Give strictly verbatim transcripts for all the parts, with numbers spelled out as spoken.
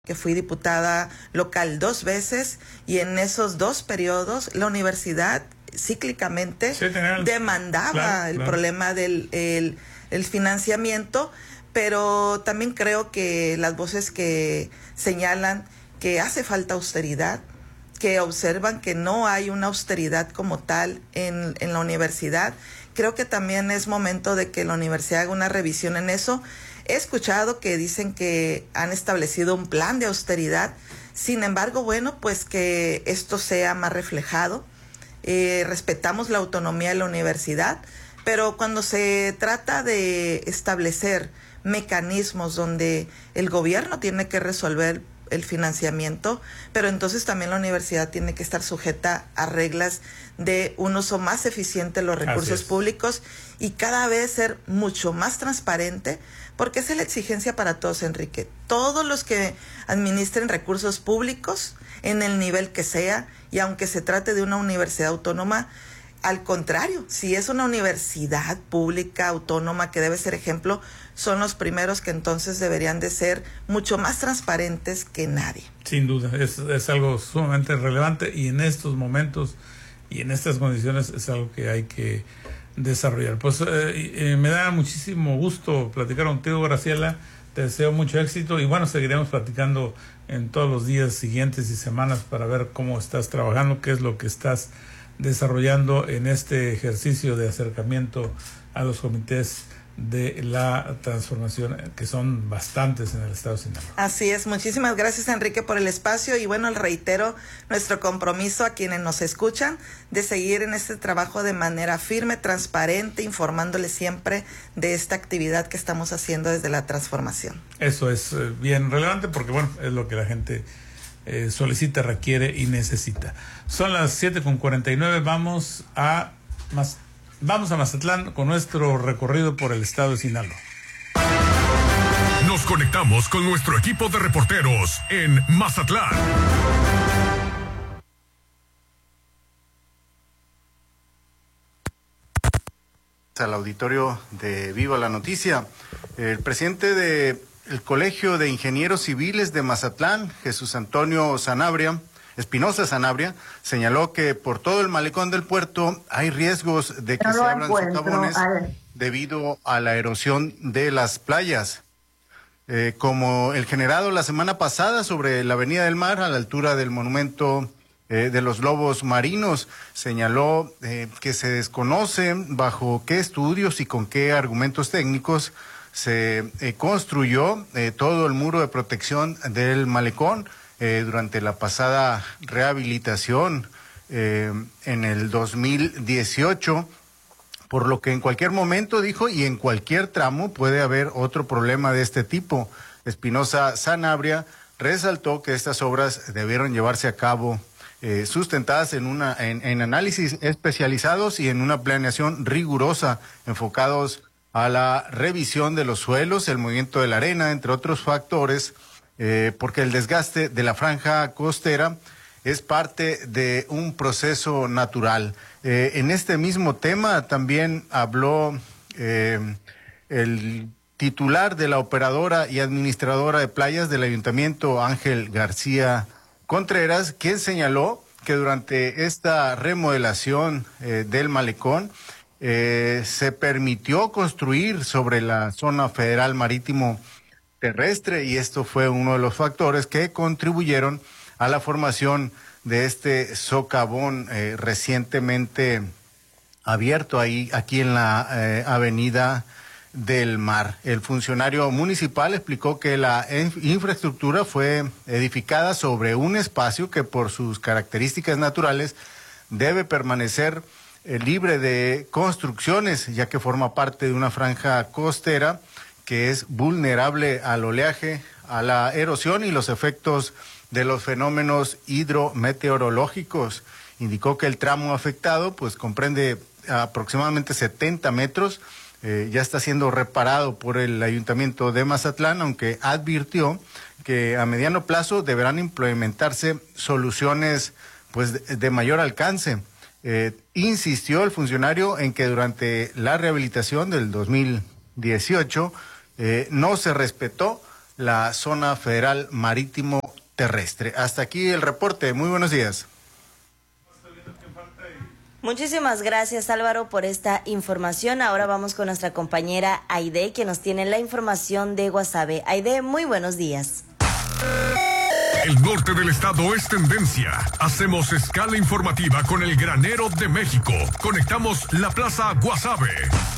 que fui diputada local dos veces y en esos dos periodos la universidad cíclicamente sí, el, demandaba claro, el claro. problema del el, el financiamiento, pero también creo que las voces que señalan que hace falta austeridad, que observan que no hay una austeridad como tal en, en la universidad, creo que también es momento de que la universidad haga una revisión en eso. He escuchado que dicen que han establecido un plan de austeridad, sin embargo, bueno, pues que esto sea más reflejado. Eh, respetamos la autonomía de la universidad, pero cuando se trata de establecer mecanismos donde el gobierno tiene que resolver el financiamiento, pero entonces también la universidad tiene que estar sujeta a reglas de un uso más eficiente de los recursos públicos y cada vez ser mucho más transparente, porque esa es la exigencia para todos, Enrique. Todos los que administren recursos públicos, en el nivel que sea, y aunque se trate de una universidad autónoma, al contrario, si es una universidad pública, autónoma, que debe ser ejemplo, son los primeros que entonces deberían de ser mucho más transparentes que nadie. Sin duda, es, es algo sumamente relevante y en estos momentos y en estas condiciones es algo que hay que desarrollar. Pues eh, eh, me da muchísimo gusto platicar contigo, Graciela. Te deseo mucho éxito y bueno, seguiremos platicando en todos los días siguientes y semanas para ver cómo estás trabajando, qué es lo que estás desarrollando en este ejercicio de acercamiento a los comités de la transformación, que son bastantes en el estado de Sinaloa. Así es, muchísimas gracias, Enrique, por el espacio y bueno, reitero nuestro compromiso a quienes nos escuchan de seguir en este trabajo de manera firme, transparente, informándoles siempre de esta actividad que estamos haciendo desde la transformación. Eso es eh, bien relevante porque bueno, es lo que la gente eh, solicita, requiere y necesita. Son las siete con cuarenta y nueve, vamos a más Vamos a Mazatlán con nuestro recorrido por el estado de Sinaloa. Nos conectamos con nuestro equipo de reporteros en Mazatlán. Al auditorio de Viva la Noticia, el presidente del Colegio de Ingenieros Civiles de Mazatlán, Jesús Antonio Sanabria, Espinosa Sanabria, señaló que por todo el malecón del puerto hay riesgos de que no se abran socavones debido a la erosión de las playas, eh, como el generado la semana pasada sobre la Avenida del Mar a la altura del monumento eh, de los lobos marinos. Señaló eh, que se desconoce bajo qué estudios y con qué argumentos técnicos se eh, construyó eh, todo el muro de protección del malecón Eh, durante la pasada rehabilitación eh, en el dos mil dieciocho, por lo que en cualquier momento, dijo, y en cualquier tramo puede haber otro problema de este tipo. Espinosa Sanabria resaltó que estas obras debieron llevarse a cabo eh, sustentadas en, una, en, en análisis especializados y en una planeación rigurosa, enfocados a la revisión de los suelos, el movimiento de la arena, entre otros factores, Eh, porque el desgaste de la franja costera es parte de un proceso natural. Eh, en este mismo tema también habló eh, el titular de la operadora y administradora de playas del Ayuntamiento, Ángel García Contreras, quien señaló que durante esta remodelación eh, del malecón eh, se permitió construir sobre la zona federal marítimo terrestre y esto fue uno de los factores que contribuyeron a la formación de este socavón eh, recientemente abierto ahí aquí en la eh, Avenida del Mar. El funcionario municipal explicó que la infraestructura fue edificada sobre un espacio que por sus características naturales debe permanecer eh, libre de construcciones, ya que forma parte de una franja costera que es vulnerable al oleaje, a la erosión y los efectos de los fenómenos hidrometeorológicos. Indicó que el tramo afectado pues comprende aproximadamente setenta metros, eh, ya está siendo reparado por el Ayuntamiento de Mazatlán, aunque advirtió que a mediano plazo deberán implementarse soluciones pues de, de mayor alcance. Eh, insistió el funcionario en que durante la rehabilitación del dos mil dieciocho Eh, no se respetó la zona federal marítimo terrestre. Hasta aquí el reporte. Muy buenos días. Muchísimas gracias, Álvaro, por esta información. Ahora vamos con nuestra compañera Aide, que nos tiene la información de Guasave. Aide, muy buenos días. El norte del estado es tendencia. Hacemos escala informativa con el granero de México. Conectamos la Plaza Guasave.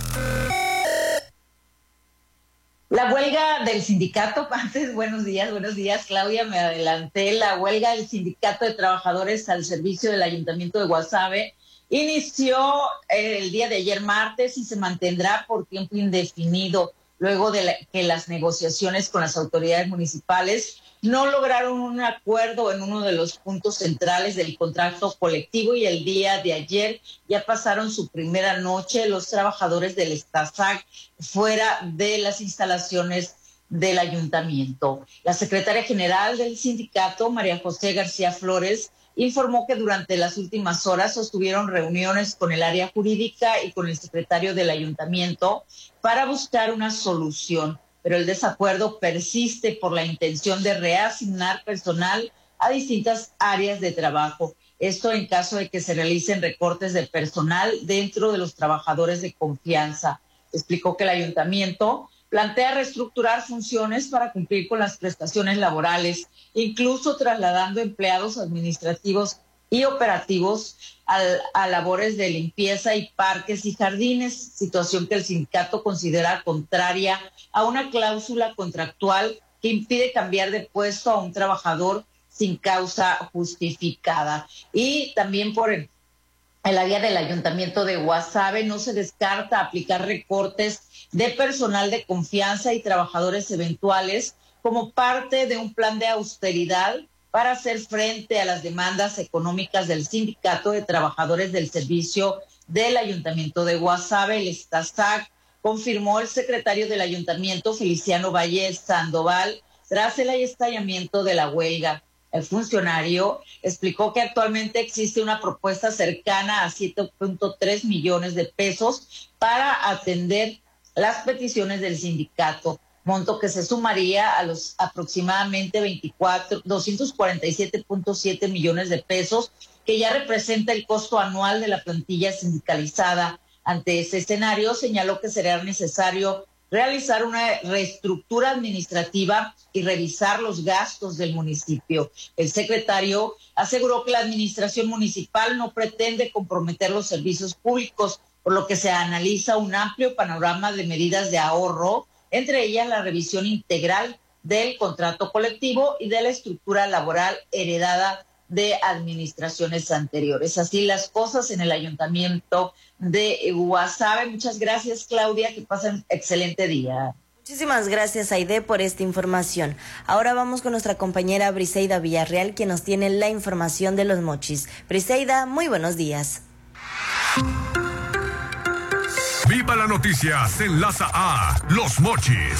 La huelga del sindicato, antes, buenos días, buenos días, Claudia, me adelanté. La huelga del sindicato de trabajadores al servicio del Ayuntamiento de Guasave inició el día de ayer martes y se mantendrá por tiempo indefinido, luego de la, que las negociaciones con las autoridades municipales no lograron un acuerdo en uno de los puntos centrales del contrato colectivo, y el día de ayer ya pasaron su primera noche los trabajadores del Estazac fuera de las instalaciones del ayuntamiento. La secretaria general del sindicato, María José García Flores, informó que durante las últimas horas sostuvieron reuniones con el área jurídica y con el secretario del ayuntamiento para buscar una solución, pero el desacuerdo persiste por la intención de reasignar personal a distintas áreas de trabajo. Esto en caso de que se realicen recortes de personal dentro de los trabajadores de confianza. Explicó que el ayuntamiento plantea reestructurar funciones para cumplir con las prestaciones laborales, incluso trasladando empleados administrativos y operativos a, a labores de limpieza y parques y jardines, situación que el sindicato considera contraria a una cláusula contractual que impide cambiar de puesto a un trabajador sin causa justificada. Y también por el En la vía del Ayuntamiento de Guasave no se descarta aplicar recortes de personal de confianza y trabajadores eventuales como parte de un plan de austeridad para hacer frente a las demandas económicas del Sindicato de Trabajadores del Servicio del Ayuntamiento de Guasave, el Estazac, confirmó el secretario del Ayuntamiento, Feliciano Valle Sandoval, tras el estallamiento de la huelga. El funcionario explicó que actualmente existe una propuesta cercana a siete punto tres millones de pesos para atender las peticiones del sindicato, monto que se sumaría a los aproximadamente veinticuatro, doscientos cuarenta y siete punto siete millones de pesos, que ya representa el costo anual de la plantilla sindicalizada. Ante ese escenario, señaló que será necesario realizar una reestructura administrativa y revisar los gastos del municipio. El secretario aseguró que la administración municipal no pretende comprometer los servicios públicos, por lo que se analiza un amplio panorama de medidas de ahorro, entre ellas la revisión integral del contrato colectivo y de la estructura laboral heredada de administraciones anteriores. Así las cosas en el Ayuntamiento de Guasave. Muchas gracias, Claudia, que pasen excelente día. Muchísimas gracias, Aide, por esta información. Ahora vamos con nuestra compañera Briseida Villarreal, quien nos tiene la información de los mochis. Briseida, muy buenos días. Viva la noticia, se enlaza a Los Mochis.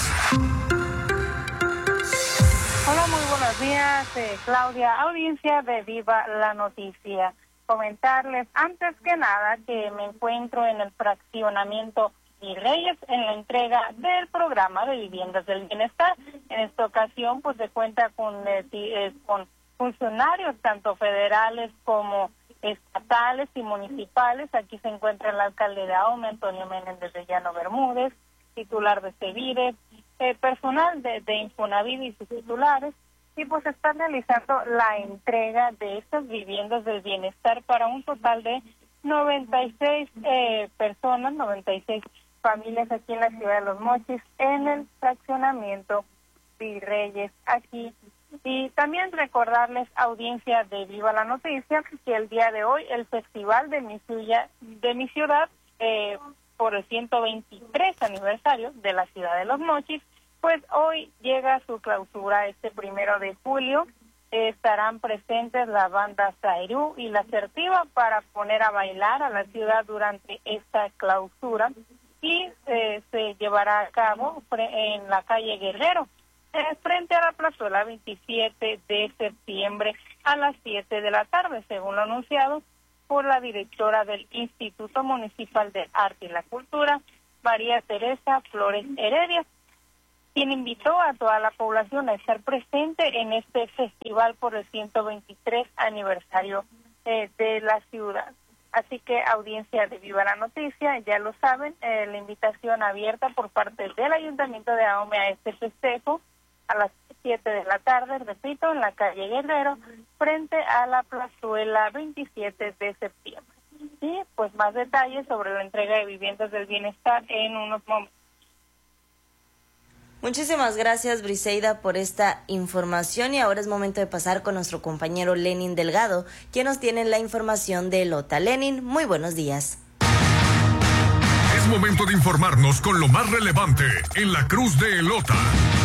Hola, muy buenos días, eh, Claudia, audiencia de Viva la Noticia. Comentarles antes que nada que me encuentro en el fraccionamiento Virreyes en la entrega del programa de viviendas del bienestar. En esta ocasión pues se cuenta con, eh, eh, con funcionarios tanto federales como estatales y municipales. Aquí se encuentra el alcalde de Ahome, Antonio Menéndez de Llano Bermúdez, titular de Cevide, eh, personal de, de Infonavit y sus titulares, y pues están realizando la entrega de estas viviendas del bienestar para un total de noventa y seis eh, personas, noventa y seis familias aquí en la ciudad de Los Mochis, en el fraccionamiento Virreyes aquí. Y también recordarles, audiencia de Viva la Noticia, que el día de hoy el festival de mi ciudad, de mi ciudad eh, por el ciento veintitrés aniversario de la ciudad de Los Mochis, pues hoy llega a su clausura este primero de julio. Eh, estarán presentes la banda Zairú y la Asertiva para poner a bailar a la ciudad durante esta clausura, y eh, se llevará a cabo en la calle Guerrero, eh, frente a la plazuela veintisiete de septiembre a las siete de la tarde, según lo anunciado por la directora del Instituto Municipal de Arte y la Cultura, María Teresa Flores Heredia. quien invitó a toda la población a estar presente en este festival por el ciento veintitrés aniversario eh, de la ciudad. Así que audiencia de Viva la Noticia, ya lo saben, eh, la invitación abierta por parte del Ayuntamiento de Ahome a este festejo a las siete de la tarde, repito, en la calle Guerrero, frente a la plazuela veintisiete de septiembre. Y pues más detalles sobre la entrega de viviendas del bienestar en unos momentos. Muchísimas gracias, Briseida, por esta información, y ahora es momento de pasar con nuestro compañero Lenin Delgado, quien nos tiene la información de Elota. Lenin, muy buenos días. Es momento de informarnos con lo más relevante en la Cruz de Elota.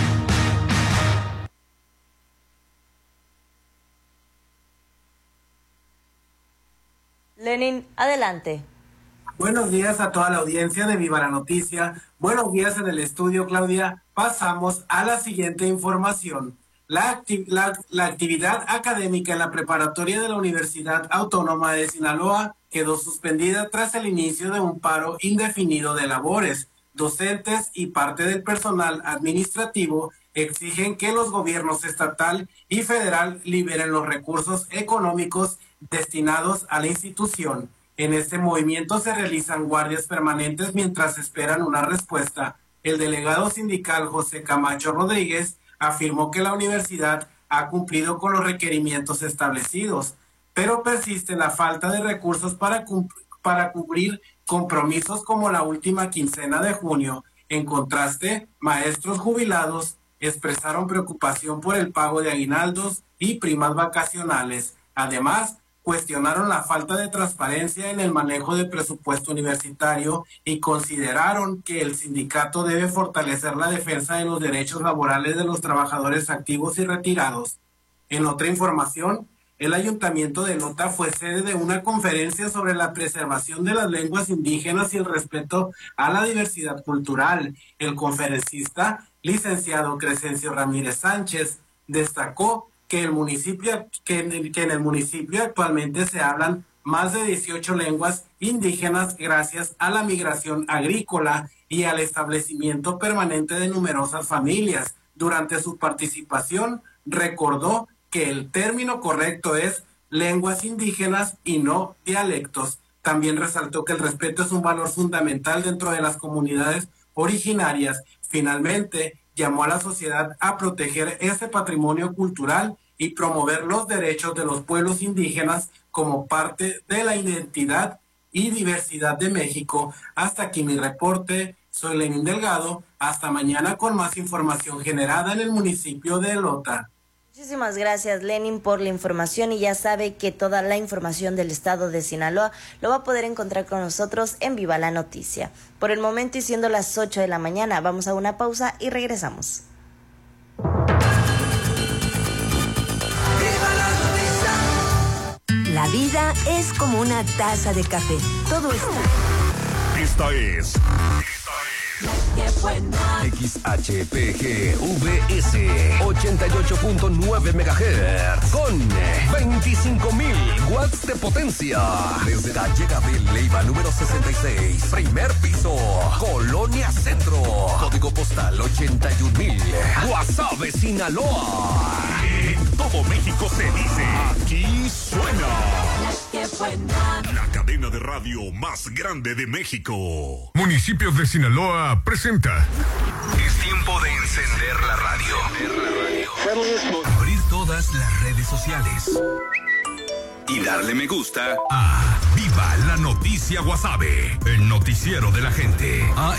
Lenin, adelante. Buenos días a toda la audiencia de Viva la Noticia. Buenos días en el estudio, Claudia. Pasamos a la siguiente información. La, acti la, la actividad académica en la preparatoria de la Universidad Autónoma de Sinaloa quedó suspendida tras el inicio de un paro indefinido de labores. Docentes y parte del personal administrativo exigen que los gobiernos estatal y federal liberen los recursos económicos destinados a la institución. En este movimiento se realizan guardias permanentes mientras esperan una respuesta. El delegado sindical José Camacho Rodríguez afirmó que la universidad ha cumplido con los requerimientos establecidos, pero persiste la falta de recursos para, para cubrir compromisos como la última quincena de junio. En contraste, maestros jubilados expresaron preocupación por el pago de aguinaldos y primas vacacionales. Además, cuestionaron la falta de transparencia en el manejo del presupuesto universitario y consideraron que el sindicato debe fortalecer la defensa de los derechos laborales de los trabajadores activos y retirados. En otra información, el Ayuntamiento de Elota fue sede de una conferencia sobre la preservación de las lenguas indígenas y el respeto a la diversidad cultural. El conferencista, licenciado Crescencio Ramírez Sánchez, destacó que el municipio que en, el, que en el municipio actualmente se hablan más de dieciocho lenguas indígenas gracias a la migración agrícola y al establecimiento permanente de numerosas familias. Durante su participación recordó que el término correcto es lenguas indígenas y no dialectos. También resaltó que el respeto es un valor fundamental dentro de las comunidades originarias. Finalmente, llamó a la sociedad a proteger ese patrimonio cultural y promover los derechos de los pueblos indígenas como parte de la identidad y diversidad de México. Hasta aquí mi reporte. Soy Lenin Delgado. Hasta mañana con más información generada en el municipio de Elota. Muchísimas gracias, Lenin, por la información, y ya sabe que toda la información del estado de Sinaloa lo va a poder encontrar con nosotros en Viva la Noticia. Por el momento, y siendo las ocho de la mañana, vamos a una pausa y regresamos. La vida es como una taza de café. Todo está. Esta es... X H P G V S ochenta y ocho punto nueve megahertz con veinticinco mil watts de potencia. Desde la llegada de Leiva número sesenta y seis, primer piso, Colonia Centro, código postal ochenta y un mil, Guasave, Sinaloa. En todo México se dice, aquí suena la cadena de radio más grande de México. Municipios de Sinaloa presenta. Es tiempo de encender la radio. Abrir todas las redes sociales y darle me gusta a Viva la Noticia Guasave, el noticiero de la gente. A